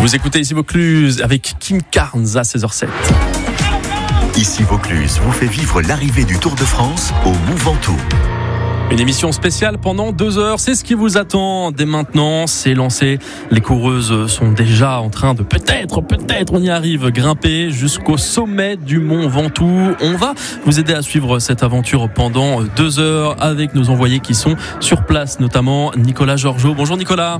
Vous écoutez ici Vaucluse avec Kim Carnes à 16h07. Ici Vaucluse vous fait vivre l'arrivée du Tour de France au Mont Ventoux. Une émission spéciale pendant 2 heures, c'est ce qui vous attend dès maintenant, c'est lancé. Les coureuses sont déjà en train de peut-être, on y arrive, grimper jusqu'au sommet du Mont Ventoux. On va vous aider à suivre cette aventure pendant 2 heures avec nos envoyés qui sont sur place, notamment Nicolas Georgeot. Bonjour Nicolas.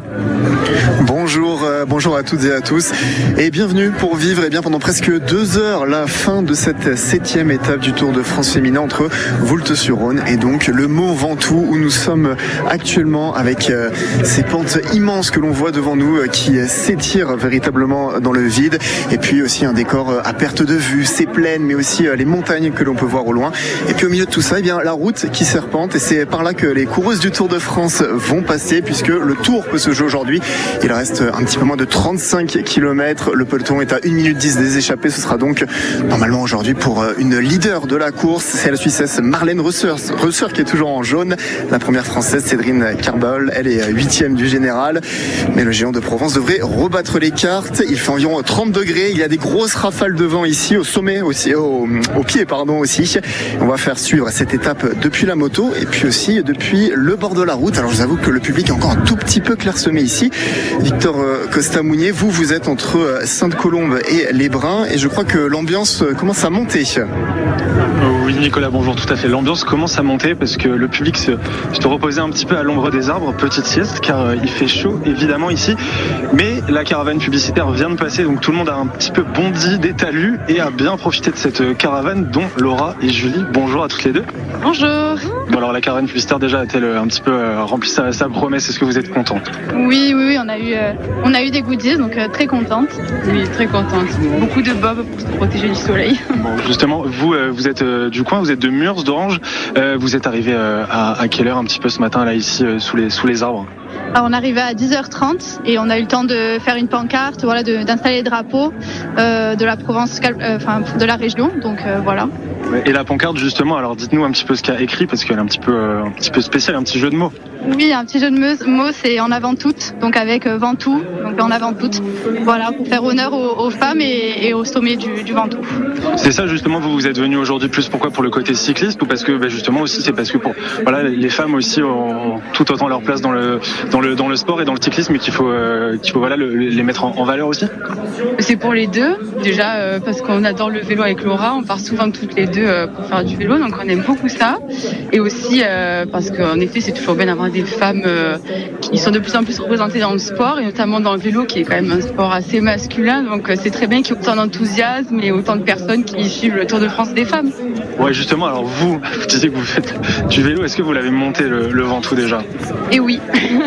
Bonjour à toutes et à tous et bienvenue pour vivre pendant presque 2 heures la fin de cette 7e étape du Tour de France féminin entre Voulte-sur-Rhône et donc le Mont Ventoux où nous sommes actuellement avec ces pentes immenses que l'on voit devant nous qui s'étirent véritablement dans le vide et puis aussi un décor à perte de vue, ces plaines mais aussi les montagnes que l'on peut voir au loin et puis au milieu de tout ça la route qui serpente et c'est par là que les coureuses du Tour de France vont passer puisque le Tour peut se jouer aujourd'hui. Il reste un petit peu moins de 35 km, le peloton est à 1 minute 10 des échappées, ce sera donc normalement aujourd'hui pour une leader de la course, c'est la Suissesse Marlène Rösser qui est toujours en jaune. La première française, Cédrine Karbol, elle est 8e du général. Mais le géant de Provence devrait rebattre les cartes. Il fait environ 30 degrés. Il y a des grosses rafales de vent ici, au sommet aussi, au pied aussi. On va faire suivre cette étape depuis la moto et puis aussi depuis le bord de la route. Alors je vous avoue que le public est encore un tout petit peu clairsemé ici. Victor Costa-Mounier, vous êtes entre Sainte-Colombe et Les Brins et je crois que l'ambiance commence à monter. Oui Nicolas, bonjour, tout à fait. L'ambiance commence à monter parce que le public se reposait un petit peu à l'ombre des arbres, petite sieste, car il fait chaud évidemment ici. Mais la caravane publicitaire vient de passer, donc tout le monde a un petit peu bondi des talus et a bien profité de cette caravane, dont Laura et Julie. Bonjour à toutes les deux. Bonjour. Bon alors la caravane publicitaire déjà a-t-elle un petit peu rempli sa promesse? Est-ce que vous êtes contente? Oui, on a eu des goodies, donc très contente. Oui, très contente. Beaucoup de bobs pour se protéger du soleil. Bon, justement, vous êtes du coin, vous êtes de Murs, d'Orange. Vous êtes arrivé à quelle heure un petit peu ce matin là ici sous les arbres? Alors, on est arrivé à 10h30 et on a eu le temps de faire une pancarte, d'installer les drapeaux de la Provence, de la région. Donc voilà. Et la pancarte justement, alors dites-nous un petit peu ce qu'il y a écrit parce qu'elle est un petit peu spéciale, un petit jeu de mots. Oui, un petit jeu de mots, c'est en avant toutes, donc avec Ventoux, donc en avant toutes. Voilà, pour faire honneur aux femmes et au sommet du Ventoux. C'est ça justement, vous êtes venu aujourd'hui plus pourquoi? Pour le côté cycliste ou parce que justement aussi c'est parce que les femmes aussi ont tout autant leur place dans le sport et dans le cyclisme et qu'il faut les mettre en valeur aussi? C'est pour les deux, déjà parce qu'on adore le vélo avec Laura, on part souvent toutes les deux pour faire du vélo, donc on aime beaucoup ça. Et aussi parce qu'en effet c'est toujours bien d'avoir des femmes qui sont de plus en plus représentées dans le sport et notamment dans le vélo qui est quand même un sport assez masculin, donc c'est très bien qu'il y ait autant d'enthousiasme et autant de personnes qui suivent le Tour de France des femmes. Ouais justement, alors vous disiez que vous faites du vélo, est-ce que vous l'avez monté le Ventoux déjà? Et oui,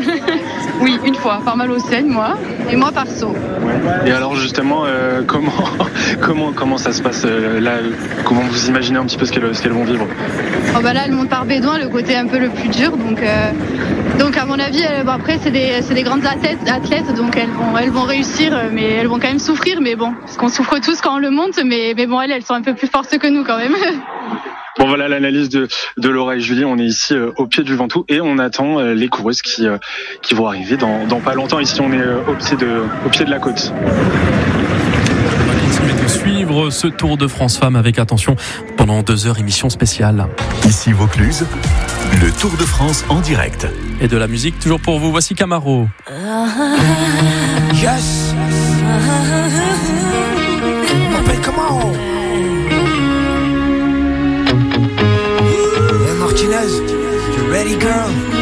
oui, une fois, par Malocène moi, et moi par saut. Ouais. Et alors justement, comment ça se passe là? Comment vous imaginez un petit peu ce qu'elles vont vivre? Là, elles montent par Bédouin, le côté un peu le plus dur, donc à mon avis, après c'est des grandes athlètes, donc elles vont réussir, mais elles vont quand même souffrir, mais bon, parce qu'on souffre tous quand on le monte, mais bon, elles sont un peu plus fortes que nous quand même. Bon voilà l'analyse de Laura et Julie, on est ici au pied du Ventoux et on attend les coureuses qui vont arriver dans pas longtemps. Ici on est au pied de la côte. On va continuer de suivre ce Tour de France Femmes avec attention pendant 2 heures, émission spéciale. Ici Vaucluse, le Tour de France en direct. Et de la musique toujours pour vous, voici Camaro. Yes. Come on. Martinez, you ready, girl?